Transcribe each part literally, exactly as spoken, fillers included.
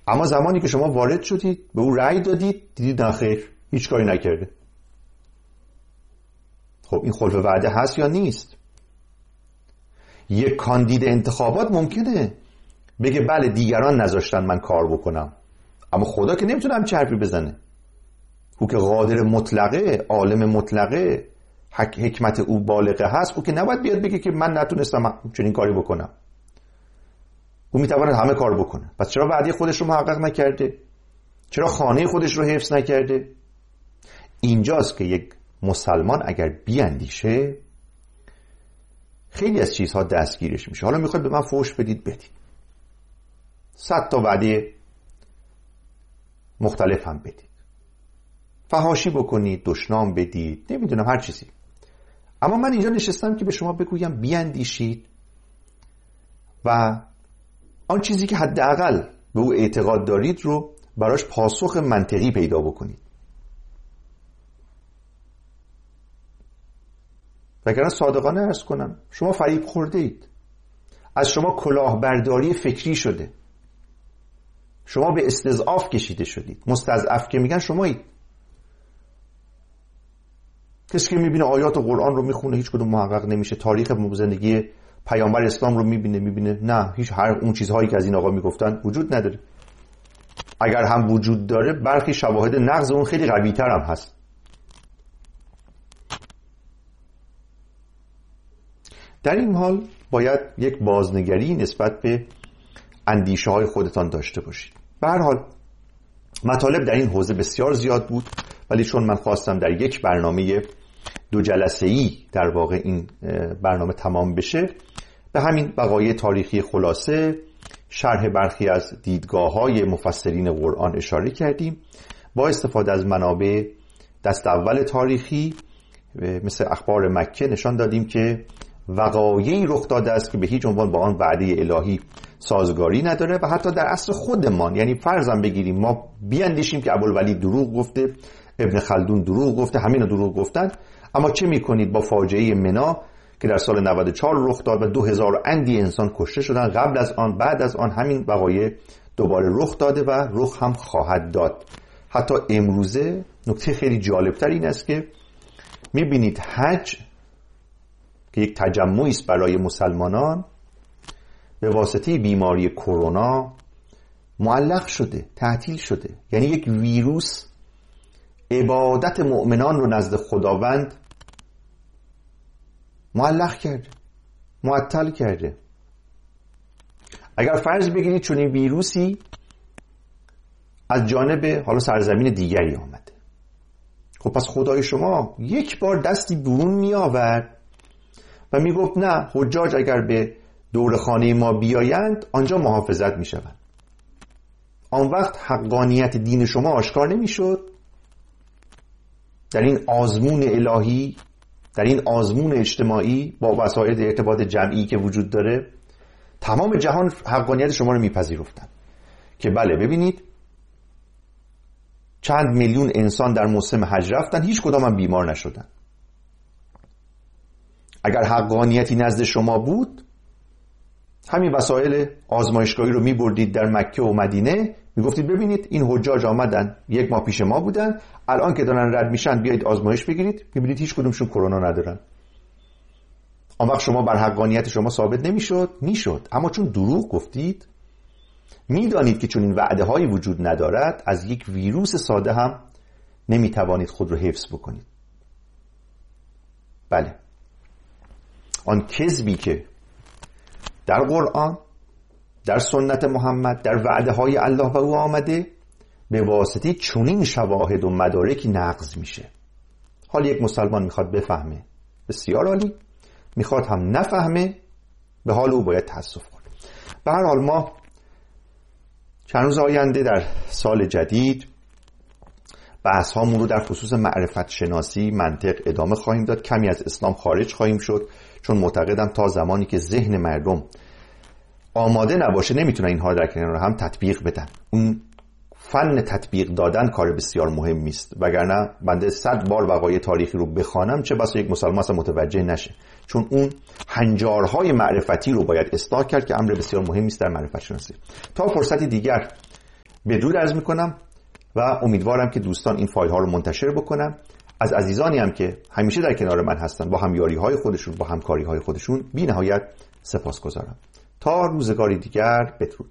اما زمانی که شما وارد شدید به او رأی دادید دیدید نه خیر، هیچ کاری نکرده. خب این خلف وعده هست یا نیست؟ یک کاندید انتخابات ممکنه بگه بله دیگران نذاشتن من کار بکنم، اما خدا که نمیتونه همچین حرفی بزنه. او که قادر مطلقه، عالم مطلقه، حکمت او بالغه هست، او که نباید بیاد بگه که من نتونستم چنین کاری بکنم. او میتواند همه کار بکنه. پس چرا وعده خودش رو محقق نکرده؟ چرا خانه خودش رو حفظ نکرده؟ اینجاست که یک مسلمان اگر بیاندیشه خیلی از چیزها دستگیرش میشه. حالا میخواد به من فحش بدید بدید، صد تا وعده مختلف هم بدید، فحاشی بکنید، دشنام بدید، نمیدونم هر چیزی، اما من اینجا نشستم که به شما بگویم بیاندیشید و آن چیزی که حداقل به او اعتقاد دارید رو براش پاسخ منطقی پیدا بکنید. وگرنه صادقانه عرض کنم شما فریب خورده اید، از شما کلاهبرداری فکری شده، شما به استضعاف کشیده شدید. مستضعف که میگن شمایید. کسی که میبینه آیات قرآن رو میخونه هیچ کدوم محقق نمیشه، تاریخ زندگی پیامبر اسلام رو میبینه میبینه نه، هیچ هر اون چیزهایی که از این آقا میگفتن وجود نداره. اگر هم وجود داره برخی شواهد نقض اون خیلی قوی‌تر هم هست. در این حال باید یک بازنگری نسبت به اندیشه های خودتان داشته باشید. به هر حال مطالب در این حوزه بسیار زیاد بود، ولی چون من خواستم در یک برنامه دو جلسه‌ای در واقع این برنامه تمام بشه، به همین وقایع تاریخی خلاصه شرح برخی از دیدگاه‌های مفسرین قرآن اشاره کردیم. با استفاده از منابع دست اول تاریخی مثل اخبار مکه نشان دادیم که وقایعی رخ داده است که به هیچ عنوان با آن وعده الهی سازگاری نداره و حتی در عصر خودمان، یعنی فرضاً بگیریم ما بیاندیشیم که ابوالولید دروغ گفته، ابن خلدون دروغ گفته، همین دروغ گفتن، اما چه میکنید با فاجعه منا که در سال نود و چهار رخ داد و دو هزار اندی انسان کشته شدن؟ قبل از آن بعد از آن همین وقایع دوباره رخ داده و رخ هم خواهد داد. حتی امروزه نکته خیلی جالبتر این است که میبینید حج که یک تجمعی است برای مسلمانان به واسطه بیماری کرونا معلق شده، تعطیل شده. یعنی یک ویروس عبادت مؤمنان رو نزد خداوند معلق کرده، معطل کرده. اگر فرض بگیرید چون این ویروسی از جانب حالا سرزمین دیگری آمده، خب پس خدای شما یک بار دستی برون می آورد و می گفت نه، حجاج اگر به دور خانه ما بیایند آنجا محافظت می شوند. آن وقت حقانیت دین شما آشکار نمی شد؟ در این آزمون الهی، در این آزمون اجتماعی با وسایل ارتباط جمعی که وجود داره، تمام جهان حقانیت شما رو میپذیرفتن که بله ببینید چند میلیون انسان در موسم حج رفتن، هیچ کدام هم بیمار نشدن. اگر حقانیتی نزد شما بود همین وسایل آزمایشگاهی رو میبردید در مکه و مدینه، میگفتید ببینید این حجاج آمدن یک ماه پیش ما بودن، الان که دارن رد میشن بیایید آزمایش بگیرید، میبینید هیچ کدومشون کرونا ندارن. آن وقت شما بر حقانیت شما ثابت نمیشد؟ میشد، اما چون دروغ گفتید، میدانید که چون این وعده هایی وجود ندارد، از یک ویروس ساده هم نمیتوانید خود رو حفظ بکنید. بله، آن کذبی که در قرآن، در سنت محمد، در وعده های الله و او آمده، به واسطه چنین شواهد و مدارکی نقض میشه. حالا یک مسلمان میخواد بفهمه، بسیار عالی، میخواد هم نفهمه، به حال او باید تأسف کنه. به هر حال ما چند روز آینده در سال جدید بحث هامون رو در خصوص معرفت شناسی، منطق ادامه خواهیم داد. کمی از اسلام خارج خواهیم شد، چون معتقدم تا زمانی که ذهن مردم آماده نباشه نمیتونن اینها رو در کنار هم تطبیق بدن. اون فن تطبیق دادن کار بسیار مهمی است، وگرنه بنده صد بار وقایع تاریخی رو بخوانم چه بسا یک مسلمان اصلا متوجه نشه، چون اون هنجارهای معرفتی رو باید اصلاح کرد که امر بسیار مهمی است در معرفت شناسی. تا فرصتی دیگر بدرود عرض میکنم و امیدوارم که دوستان این فایل ها رو منتشر بکنم. از عزیزانی هم که همیشه در کنار من هستن با همیاری های خودشون، با همکاری های خودشون، بی نهایت سپاسگزارم. تا روزگاری دیگر، بدرود.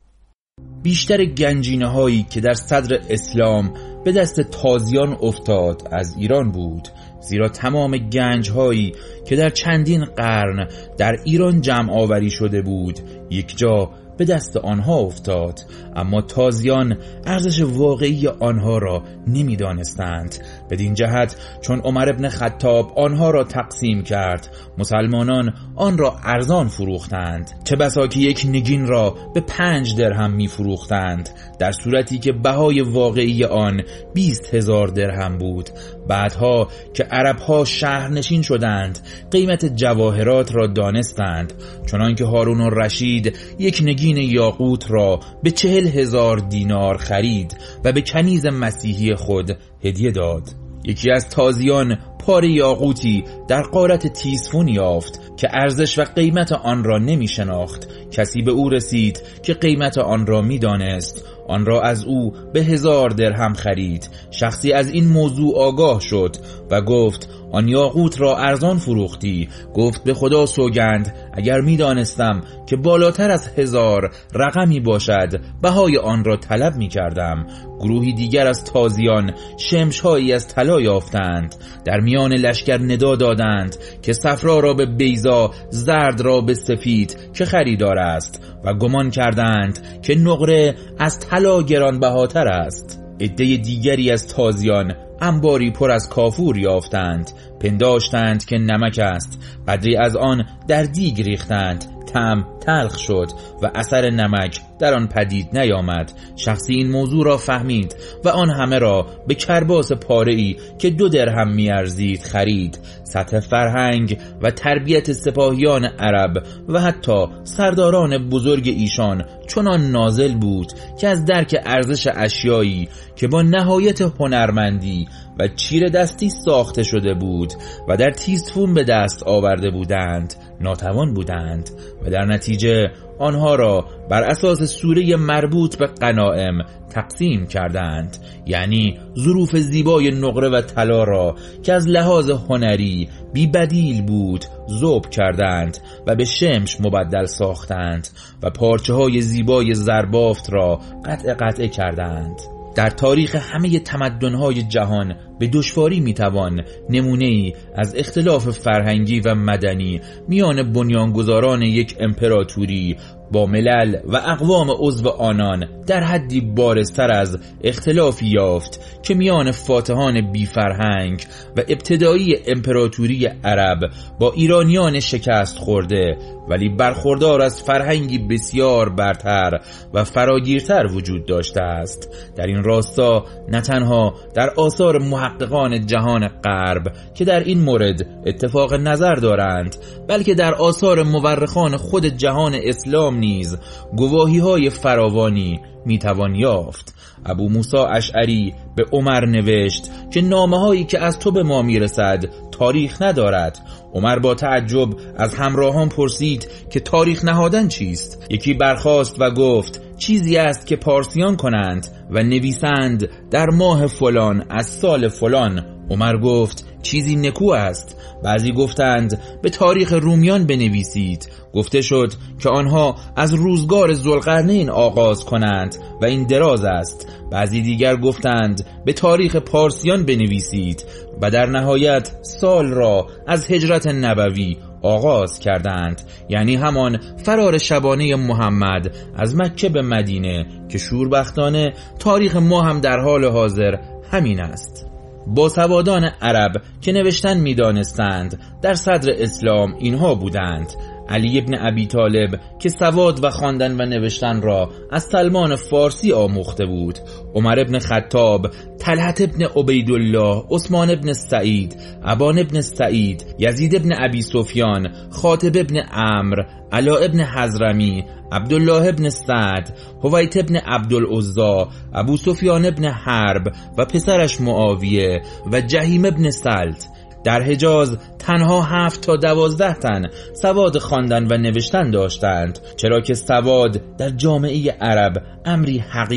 بیشتر گنجینه هایی که در صدر اسلام به دست تازیان افتاد از ایران بود، زیرا تمام گنج هایی که در چندین قرن در ایران جمع آوری شده بود یک جا به دست آنها افتاد، اما تازیان ارزش واقعی آنها را نمی دانستند. بدین جهت چون عمر ابن خطاب آنها را تقسیم کرد، مسلمانان آن را ارزان فروختند، چه بسا که یک نگین را به پنج درهم می فروختند، در صورتی که بهای واقعی آن بیست هزار درهم بود. بعدها که عربها شهرنشین شدند، قیمت جواهرات را دانستند، چنان که هارون الرشید یک نگین یاقوت را به چهل هزار دینار خرید و به کنیز مسیحی خود هدیه داد. یکی از تازیان پاره یاقوتی در غارت تیسفون یافت که ارزش و قیمت آن را نمی شناخت. کسی به او رسید که قیمت آن را می دانست، آن را از او به هزار درهم خرید. شخصی از این موضوع آگاه شد و گفت آن یاقوت را ارزان فروختی. گفت به خدا سوگند اگر می دانستم که بالاتر از هزار رقمی باشد بهای آن را طلب می کردم. گروهی دیگر از تازیان شمشهایی از طلا یافتند، در میان لشکر ندا دادند که صفرا را به بیضا، زرد را به سفید که خریدار است، و گمان کردند که نقره از طلا گرانبهاتر است. عده دیگری از تازیان انباری پر از کافور یافتند، پنداشتند که نمک است، قدری از آن در دیگ ریختند، طعم تلخ شد و اثر نمک در آن پدید نیامد. شخصی این موضوع را فهمید و آن همه را به کرباس پاره‌ای که دو درهم می‌ارزید خرید. سطح فرهنگ و تربیت سپاهیان عرب و حتی سرداران بزرگ ایشان چنان نازل بود که از درک ارزش اشیایی که با نهایت هنرمندی و چیره دستی ساخته شده بود و در تیسفون به دست آورده بودند ناتوان بودند و در نتیجه آنها را بر اساس سوره مربوط به غنایم تقسیم کردند، یعنی ظروف زیبای نقره و طلا را که از لحاظ هنری بی بدیل بود ذوب کردند و به شمش مبدل ساختند و پارچه های زیبای زربافت را قطع قطع کردند. در تاریخ همه تمدن‌های جهان به دشواری میتوان نمونه‌ای از اختلاف فرهنگی و مدنی میان بنیانگذاران یک امپراتوری با ملل و اقوام عضو آنان در حدی بارزتر از اختلافی یافت که میان فاتحان بی فرهنگ و ابتدایی امپراتوری عرب با ایرانیان شکست خورده ولی برخوردار از فرهنگی بسیار برتر و فراگیرتر وجود داشته است. در این راستا نه تنها در آثار محققان جهان غرب که در این مورد اتفاق نظر دارند، بلکه در آثار مورخان خود جهان اسلام نیز گواهی های فراوانی میتوان یافت. ابو موسی اشعری به عمر نوشت که نامه هایی که از تو به ما میرسد تاریخ ندارد. عمر با تعجب از همراهان پرسید که تاریخ نهادن چیست؟ یکی برخاست و گفت چیزی است که پارسیان کنند و نویسند در ماه فلان از سال فلان. عمر گفت چیزی نکو است. بعضی گفتند به تاریخ رومیان بنویسید. گفته شد که آنها از روزگار ذوالقرنین آغاز کنند و این دراز است. بعضی دیگر گفتند به تاریخ پارسیان بنویسید و در نهایت سال را از هجرت نبوی آغاز کردند، یعنی همان فرار شبانه محمد از مکه به مدینه که شوربختانه تاریخ ما هم در حال حاضر همین است. باسوادان عرب که نوشتن می دانستند در صدر اسلام اینها بودند: علی ابن ابی طالب که سواد و خواندن و نوشتن را از سلمان فارسی آموخته بود، عمر ابن خطاب، طلحه ابن عبیدالله، عثمان ابن سعید، ابان ابن سعید، یزید ابن ابی سفیان، خاطب ابن عمرو، علا ابن حضرمی، عبدالله ابن سعد، حویت ابن عبدالعزا، ابو سفیان ابن حرب و پسرش معاویه و جهیم ابن سلط. در حجاز تنها هفت تا دوازده تن سواد خواندن و نوشتن داشتند، چرا که سواد در جامعه عرب امری حقیر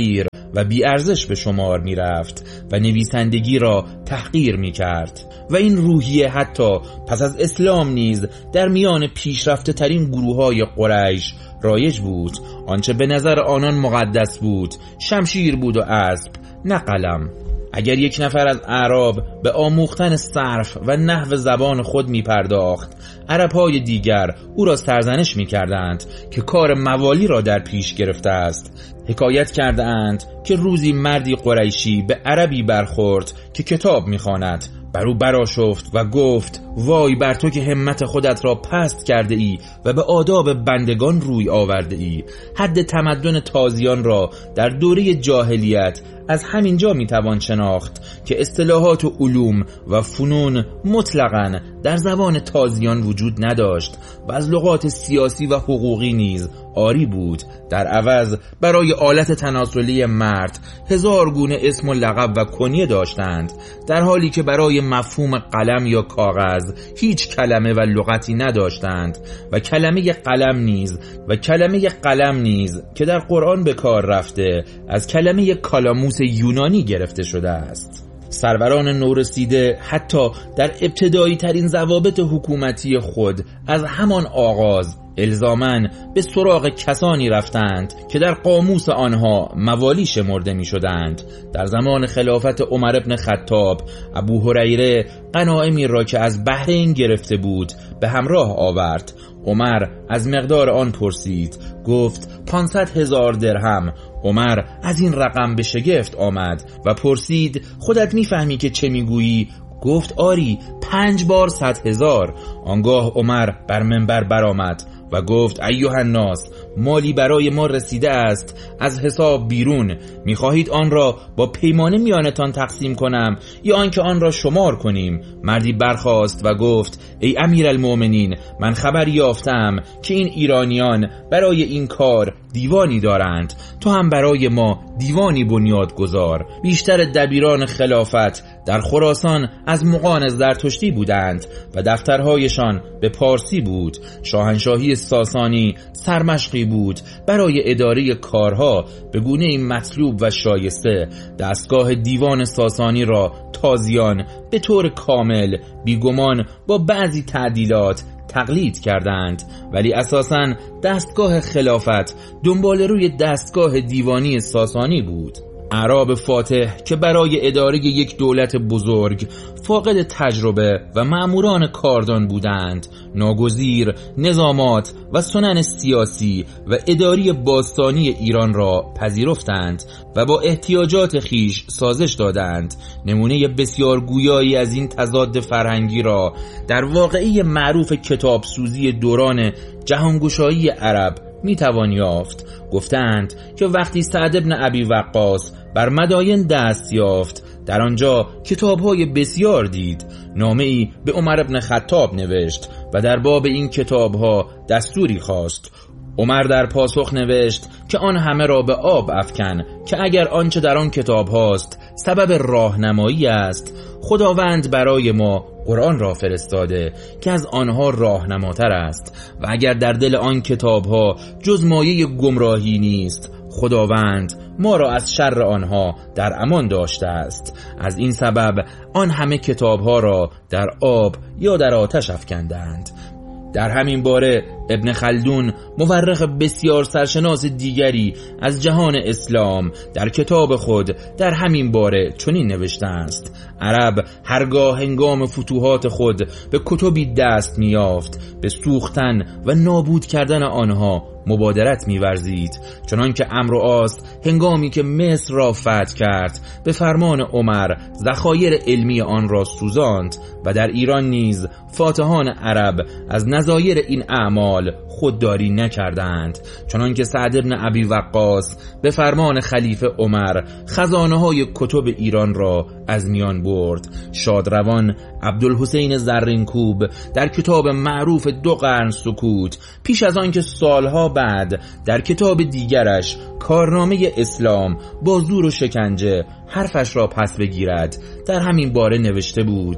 و بی‌ارزش به شمار می رفت و نویسندگی را تحقیر می کرد و این روحیه حتی پس از اسلام نیز در میان پیشرفته ترین گروه های قریش رایج بود. آنچه به نظر آنان مقدس بود شمشیر بود و اسب، نه قلم. اگر یک نفر از اعراب به آموختن صرف و نحو زبان خود می پرداخت، عرب‌های دیگر او را سرزنش می کردند که کار موالی را در پیش گرفته است. حکایت کرده اند که روزی مردی قریشی به عربی برخورد که کتاب می خواند. بر او برآشفت و گفت: وای بر تو که همت خودت را پست کرده ای و به آداب بندگان روی آورده ای. حد تمدن تازیان را در دوره جاهلیت از همین جا میتوان شناخت که اصطلاحات و علوم و فنون مطلقاً در زبان تازیان وجود نداشت و از لغات سیاسی و حقوقی نیز عاری بود. در عوض برای آلت تناسلی مرد هزار گونه اسم و لقب و کنیه داشتند، در حالی که برای مفهوم قلم یا کاغذ هیچ کلمه و لغتی نداشتند و کلمه قلم نیز و کلمه قلم نیز که در قرآن به کار رفته از کلمه کالاموس یونانی گرفته شده است. سروران نورسیده حتی در ابتدایی ترین ضوابط حکومتی خود از همان آغاز الزاماً به سراغ کسانی رفتند که در قاموس آنها موالی شمرده می شدند. در زمان خلافت عمر بن خطاب ابو هریره غنایمی را که از بحرین گرفته بود به همراه آورد. عمر از مقدار آن پرسید، گفت پانصد هزار درهم. عمر از این رقم به شگفت آمد و پرسید خودت میفهمی که چه میگویی؟ گفت آری، پنج بار صد هزار. آنگاه عمر بر منبر برآمد و گفت ایها الناس، مالی برای ما رسیده است از حساب بیرون، میخواهید آن را با پیمانه میانتان تقسیم کنم یا آنکه آن را شمار کنیم؟ مردی برخاست و گفت ای امیرالمؤمنین، من خبر یافتم که این ایرانیان برای این کار دیوانی دارند، تو هم برای ما دیوانی بنیاد گذار. بیشتر دبیران خلافت در خراسان از مغان زرتشتی بودند و دفترهایشان به پارسی بود. شاهنشاهی ساسانی سرمشقی بود برای اداره کارها به گونه مطلوب و شایسته. دستگاه دیوان ساسانی را تازیان به طور کامل بیگمان با بعضی تعدیلات تقلید کردند، ولی اساساً دستگاه خلافت دنبال روی دستگاه دیوانی ساسانی بود. اعراب فاتح که برای اداره یک دولت بزرگ فاقد تجربه و مأموران کاردان بودند، ناگزیر نظامات و سنن سیاسی و اداری باستانی ایران را پذیرفتند و با احتیاجات خیش سازش دادند. نمونه بسیار گویایی از این تضاد فرهنگی را در واقعه معروف کتاب سوزی دوران جهانگشایی عرب می توان یافت. گفتند که وقتی سعد بن ابی وقاص بر مداین دست یافت، در آنجا کتاب‌های بسیار دید. نامه‌ای به عمر بن خطاب نوشت و در باب این کتاب‌ها دستوری خواست. عمر در پاسخ نوشت که آن همه را به آب افکن که اگر آنچه در آن کتاب هاست سبب راهنمایی است، خداوند برای ما قرآن را فرستاده که از آنها راهنماتر است، و اگر در دل آن کتاب ها جز مایه گمراهی نیست، خداوند ما را از شر آنها در امان داشته است. از این سبب آن همه کتاب ها را در آب یا در آتش افکندند. در همین باره ابن خلدون، مورخ بسیار سرشناس دیگری از جهان اسلام، در کتاب خود در همین باره چنین نوشته است: عرب هرگاه هنگام فتوحات خود به کتبی دست می‌یافت، به سوختن و نابود کردن آنها مبادرت می‌ورزید، چنان که عمرو عاص هنگامی که مصر را فتح کرد به فرمان عمر ذخایر علمی آن را سوزاند، و در ایران نیز فاتحان عرب از نظایر این اعمال خودداری نکردند، چنان که سعد بن ابی وقاص به فرمان خلیفه عمر خزانه های کتب ایران را از میان برد. شادروان عبدالحسین زرینکوب در کتاب معروف دو قرن سکوت، پیش از آن که سالها بعد در کتاب دیگرش کارنامه اسلام با زور و شکنجه حرفش را پس بگیرد، در همین باره نوشته بود: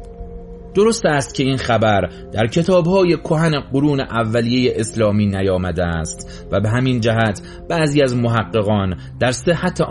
درست است که این خبر در کتاب‌های کهن قرون اولیه اسلامی نیامده است و به همین جهت بعضی از محققان در صحت آن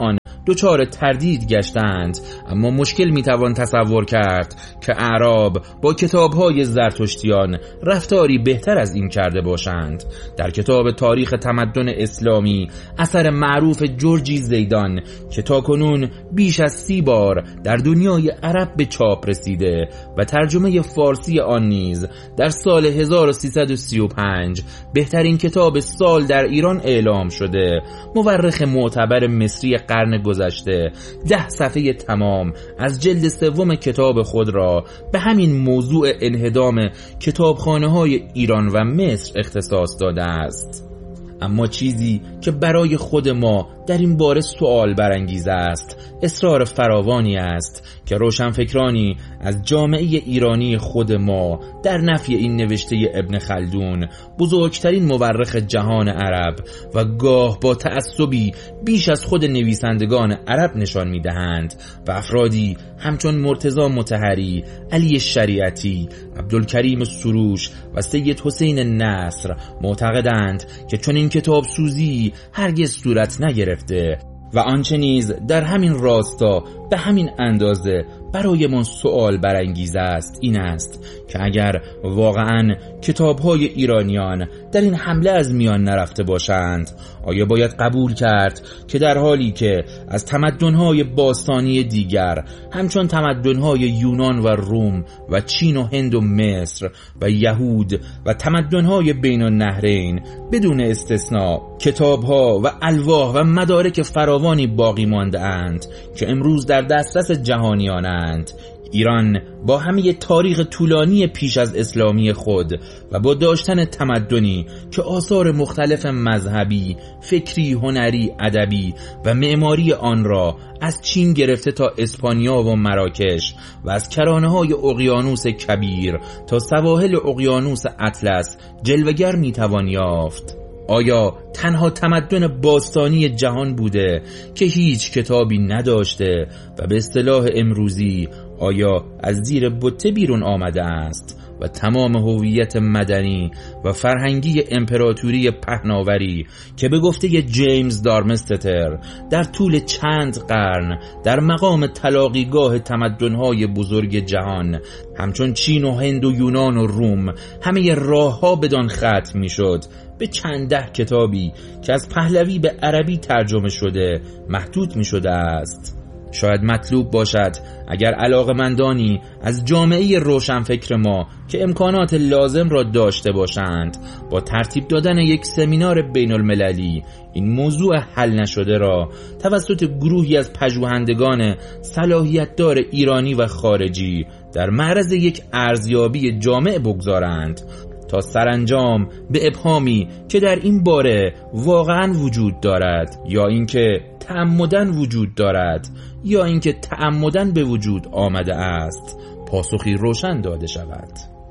دچار تردید گشتند، اما مشکل میتوان تصور کرد که اعراب با کتاب‌های زرتشتیان رفتاری بهتر از این کرده باشند. در کتاب تاریخ تمدن اسلامی اثر معروف جورجی زیدان که تاکنون بیش از سی بار در دنیای عرب به چاپ رسیده و ترجمه فارسی آن نیز در سال هزار و سیصد و سی و پنج بهترین کتاب سال در ایران اعلام شده، مورخ معتبر مصری قرن گذشته ده صفحه تمام از جلد سوم کتاب خود را به همین موضوع انهدام کتابخانه‌های ایران و مصر اختصاص داده است. اما چیزی که برای خود ما در این باره سوال برانگیز است، اصرار فراوانی است که روشنفکرانی از جامعه ایرانی خود ما در نفی این نوشته ابن خلدون، بزرگترین مورخ جهان عرب و گاه با تعصبی بیش از خود نویسندگان عرب نشان می‌دهند و افرادی همچون مرتضی مطهری، علی شریعتی، عبدالکریم سروش و سید حسین نصر معتقدند که چون این کتاب سوزی هرگز صورت نگرفته و آنچه نیز در همین راستا به همین اندازه برای من سوال برانگیز است این است که اگر واقعاً کتاب‌های ایرانیان در این حمله از میان نرفته باشند، آیا باید قبول کرد که در حالی که از تمدن‌های باستانی دیگر همچون تمدن‌های یونان و روم و چین و هند و مصر و یهود و تمدن‌های بین النهرین بدون استثناء کتاب‌ها و الواح و مدارک فراوانی باقی مانده اند که امروز در دسترس جهانیانند، ایران با همه تاریخ طولانی پیش از اسلامی خود و با داشتن تمدنی که آثار مختلف مذهبی، فکری، هنری، ادبی و معماری آن را از چین گرفته تا اسپانیا و مراکش و از کرانه‌های اقیانوس کبیر تا سواحل اقیانوس اطلس جلوگر میتوان یافت، آیا تنها تمدن باستانی جهان بوده که هیچ کتابی نداشته و به اصطلاح امروزی آیا از زیر بته بیرون آمده است و تمام هویت مدنی و فرهنگی امپراتوری پهناوری که به گفته جیمز دارمستتر در طول چند قرن در مقام تلاقیگاه تمدن‌های بزرگ جهان همچون چین و هند و یونان و روم همه راه‌ها بدان ختم می‌شد، به چند ده کتابی که از پهلوی به عربی ترجمه شده محدود می‌شده است. شاید مطلوب باشد اگر علاقه‌مندانی از جامعه روشنفکر ما که امکانات لازم را داشته باشند با ترتیب دادن یک سمینار بین المللی این موضوع حل نشده را توسط گروهی از پژوهندگان صلاحیت‌دار ایرانی و خارجی در معرض یک ارزیابی جامع بگذارند تا سرانجام به ابهامی که در این باره واقعا وجود دارد یا اینکه تعمدن وجود دارد یا اینکه تعمدن به وجود آمده است پاسخی روشن داده شود.